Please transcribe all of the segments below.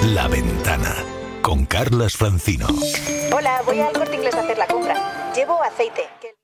La Ventana, con Carlas Francino. Hola, voy al Corte Inglés a hacer la compra. Llevo aceite.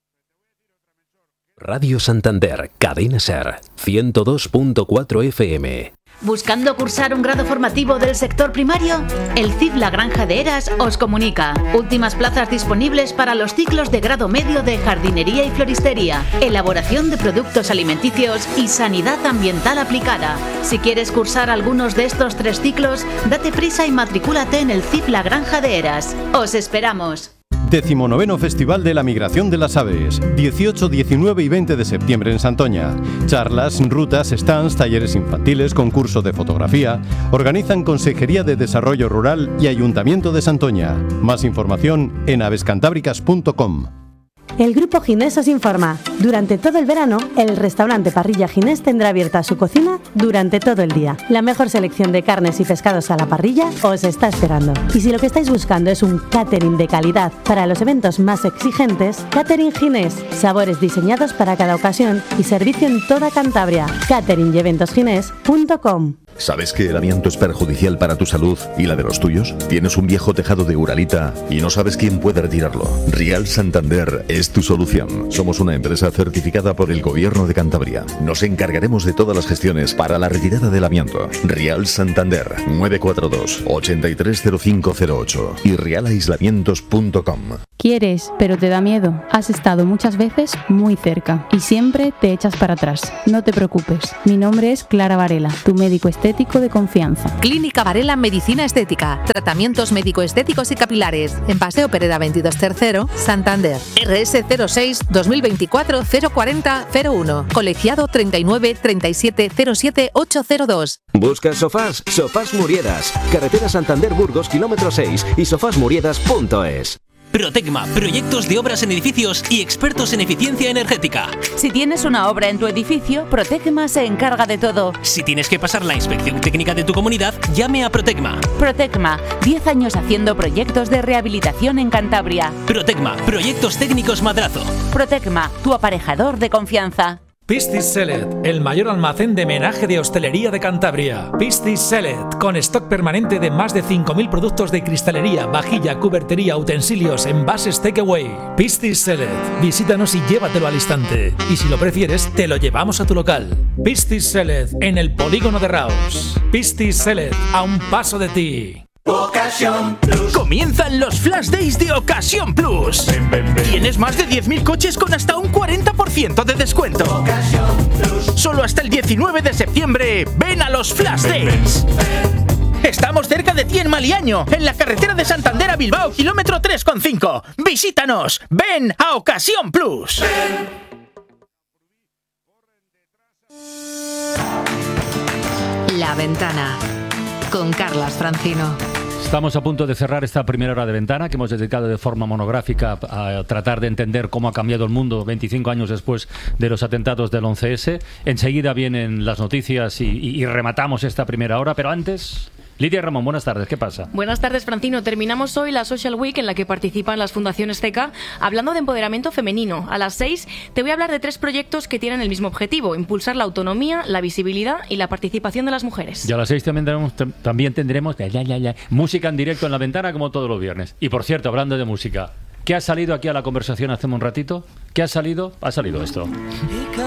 Radio Santander, Cadena Ser, 102.4 FM. ¿Buscando cursar un grado formativo del sector primario? El CIF La Granja de Heras os comunica. Últimas plazas disponibles para los ciclos de grado medio de jardinería y floristería, elaboración de productos alimenticios y sanidad ambiental aplicada. Si quieres cursar algunos de estos 3 ciclos, date prisa y matricúlate en el CIF La Granja de Heras. ¡Os esperamos! 19º Festival de la Migración de las Aves, 18, 19 y 20 de septiembre en Santoña. Charlas, rutas, stands, talleres infantiles, concurso de fotografía. Organizan Consejería de Desarrollo Rural y Ayuntamiento de Santoña. Más información en avescantábricas.com. El Grupo Ginés os informa. Durante todo el verano, el restaurante Parrilla Ginés tendrá abierta su cocina durante todo el día. La mejor selección de carnes y pescados a la parrilla os está esperando. Y si lo que estáis buscando es un catering de calidad para los eventos más exigentes, Catering Ginés. Sabores diseñados para cada ocasión y servicio en toda Cantabria. cateringyeventosginés.com. ¿Sabes que el amianto es perjudicial para tu salud y la de los tuyos? ¿Tienes un viejo tejado de Uralita y no sabes quién puede retirarlo? Rial Santander es tu solución. Somos una empresa certificada por el Gobierno de Cantabria. Nos encargaremos de todas las gestiones para la retirada del amianto. Rial Santander, 942-830508 y realaislamientos.com. Quieres, pero te da miedo. Has estado muchas veces muy cerca y siempre te echas para atrás. No te preocupes. Mi nombre es Clara Varela, tu médico estético de confianza. Clínica Varela Medicina Estética. Tratamientos médico-estéticos y capilares. En Paseo Pereda 22 Tercero, Santander. RS 06 2024 040 01. Colegiado 39 37 07 802. ¿Buscas sofás? Sofás Muriedas. Carretera Santander Burgos, kilómetro 6 y sofasmuriedas.es. Protecma, proyectos de obras en edificios y expertos en eficiencia energética. Si tienes una obra en tu edificio, Protecma se encarga de todo. Si tienes que pasar la inspección técnica de tu comunidad, llame a Protecma. Protecma, 10 años haciendo proyectos de rehabilitación en Cantabria. Protecma, proyectos técnicos Madrazo. Protecma, tu aparejador de confianza. Piscis Select, el mayor almacén de menaje de hostelería de Cantabria. Piscis Select, con stock permanente de más de 5.000 productos de cristalería, vajilla, cubertería, utensilios, envases takeaway. Piscis Select, visítanos y llévatelo al instante. Y si lo prefieres, te lo llevamos a tu local. Piscis Select, en el polígono de Raos. Piscis Select, a un paso de ti. Ocasión Plus. Comienzan los Flash Days de Ocasión Plus. Tienes más de 10.000 coches con hasta un 40% de descuento. Ocasión Plus. Solo hasta el 19 de septiembre. Ven a los Flash Days. Estamos cerca de ti en Maliaño, en la carretera de Santander a Bilbao, kilómetro 3,5. Visítanos. Ven a Ocasión Plus. La Ventana, con Carlas Francino. Estamos a punto de cerrar esta primera hora de Ventana que hemos dedicado de forma monográfica a tratar de entender cómo ha cambiado el mundo 25 años después de los atentados del 11S. Enseguida vienen las noticias y rematamos esta primera hora, pero antes... Lidia Ramón, buenas tardes, ¿qué pasa? Buenas tardes, Francino. Terminamos hoy la Social Week en la que participan las fundaciones CECA hablando de empoderamiento femenino. A las 6 te voy a hablar de 3 proyectos que tienen el mismo objetivo: impulsar la autonomía, la visibilidad y la participación de las mujeres. Y a las 6 también tendremos música en directo en La Ventana como todos los viernes. Y por cierto, hablando de música, ¿qué ha salido aquí a la conversación hace un ratito? ¿Qué ha salido? Ha salido esto.